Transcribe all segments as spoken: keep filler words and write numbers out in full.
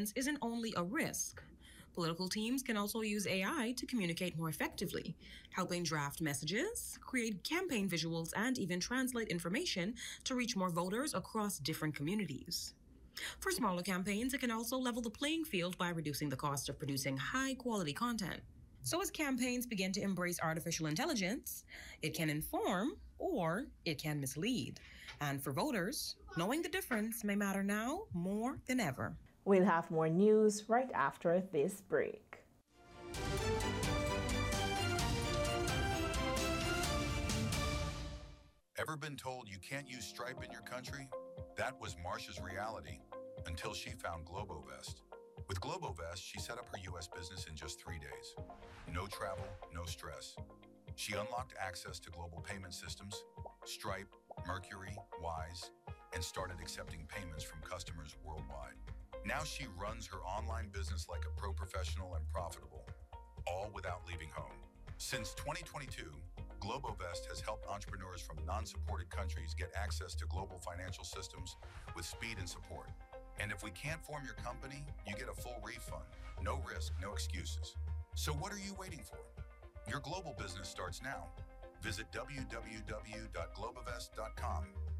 intelligence isn't only a risk. Political teams can also use A I to communicate more effectively, helping draft messages, create campaign visuals, and even translate information to reach more voters across different communities. For smaller campaigns, it can also level the playing field by reducing the cost of producing high-quality content. So as campaigns begin to embrace artificial intelligence, it can inform or it can mislead. And for voters, knowing the difference may matter now more than ever. We'll have more news right after this break. Ever been told you can't use Stripe in your country? That was Marsha's reality until she found GloboVest. With GloboVest, she set up her U S business in just three days. No travel, no stress. She unlocked access to global payment systems, Stripe, Mercury, Wise, and started accepting payments from customers worldwide. Now she runs her online business like a pro professional and profitable, all without leaving home. Since twenty twenty-two, GloboVest has helped entrepreneurs from non-supported countries get access to global financial systems with speed and support. And if we can't form your company, you get a full refund. No risk, no excuses. So what are you waiting for? Your global business starts now. Visit w w w dot globovest dot com.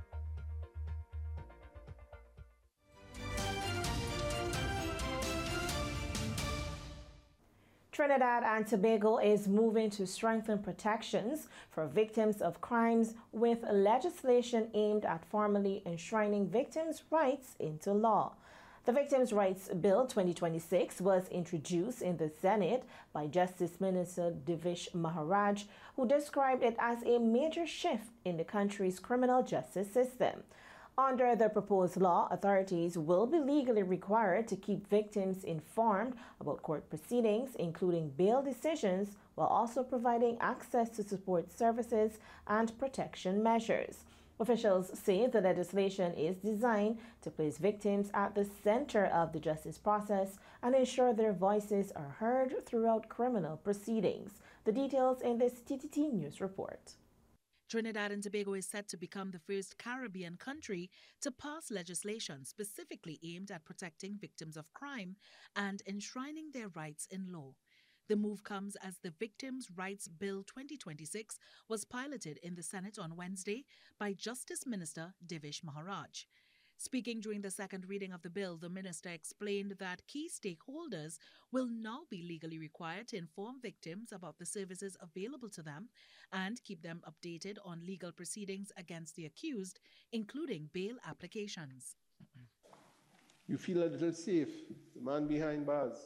Trinidad and Tobago is moving to strengthen protections for victims of crimes with legislation aimed at formally enshrining victims' rights into law. The Victims' Rights Bill twenty twenty-six was introduced in the Senate by Justice Minister Devish Maharaj, who described it as a major shift in the country's criminal justice system. Under the proposed law, authorities will be legally required to keep victims informed about court proceedings, including bail decisions, while also providing access to support services and protection measures. Officials say the legislation is designed to place victims at the center of the justice process and ensure their voices are heard throughout criminal proceedings. The details in this T T T News report. Trinidad and Tobago is set to become the first Caribbean country to pass legislation specifically aimed at protecting victims of crime and enshrining their rights in law. The move comes as the Victims' Rights Bill twenty twenty-six was piloted in the Senate on Wednesday by Justice Minister Devish Maharaj. Speaking during the second reading of the bill, the minister explained that key stakeholders will now be legally required to inform victims about the services available to them and keep them updated on legal proceedings against the accused, including bail applications. You feel a little safe, the man behind bars.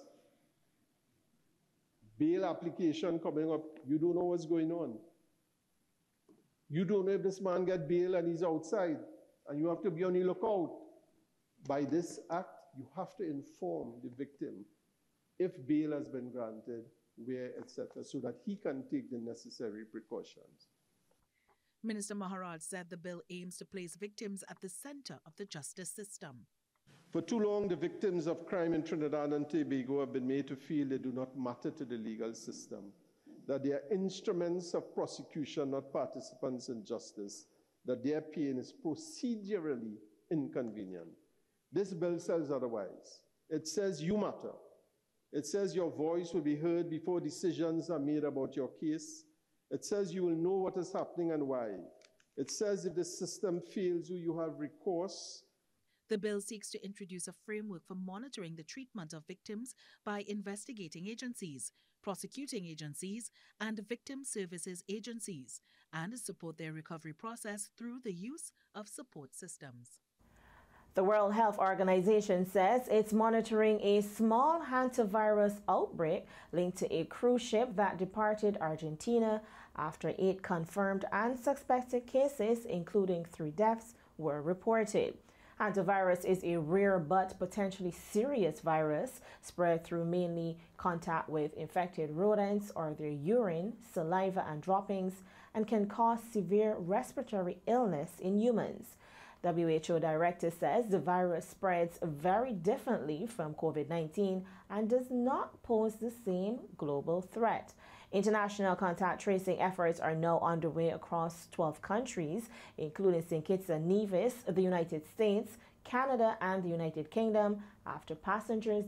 Bail application coming up, you don't know what's going on. You don't know if this man got bail and he's outside, and you have to be on the lookout. By this act, you have to inform the victim if bail has been granted, where, et cetera, so that he can take the necessary precautions. Minister Maharaj said the bill aims to place victims at the center of the justice system. For too long, the victims of crime in Trinidad and Tobago have been made to feel they do not matter to the legal system, that they are instruments of prosecution, not participants in justice, that their pain is procedurally inconvenient. This bill says otherwise. It says you matter. It says your voice will be heard before decisions are made about your case. It says you will know what is happening and why. It says if the system fails you, you have recourse. The bill seeks to introduce a framework for monitoring the treatment of victims by investigating agencies, prosecuting agencies, and victim services agencies, and support their recovery process through the use of support systems. The World Health Organization says it's monitoring a small hantavirus outbreak linked to a cruise ship that departed Argentina after eight confirmed and suspected cases, including three deaths, were reported. Hantavirus is a rare but potentially serious virus spread through mainly contact with infected rodents or their urine, saliva, and droppings, and can cause severe respiratory illness in humans. W H O director says the virus spreads very differently from COVID nineteen and does not pose the same global threat. International contact tracing efforts are now underway across twelve countries, including Saint Kitts and Nevis, the United States, Canada, and the United Kingdom, after passengers